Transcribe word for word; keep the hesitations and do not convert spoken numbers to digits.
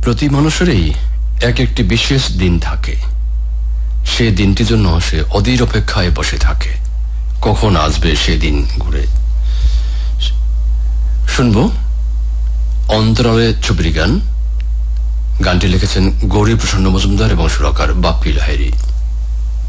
প্রতি মানুষেরই এক একটি বিশেষ দিন থাকে, সে দিনটির জন্য সে অধীর অপেক্ষায় বসে থাকে কখন আসবে সেদিন ঘুরে। শুনবো অন্তরালে ছবির গান। গানটি লিখেছেন গৌরী প্রসন্ন মজুমদার এবং সুরকার বাপ্পি লাহিড়ী।